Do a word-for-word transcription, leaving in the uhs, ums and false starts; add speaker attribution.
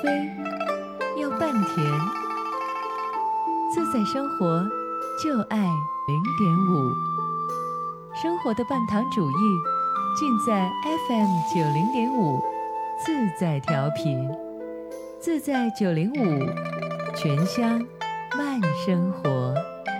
Speaker 1: 飞，要半甜。自在生活，就爱零点五。生活的半糖主义，尽在 F M 九零点五，自在调频。自在九零五，全乡慢生活。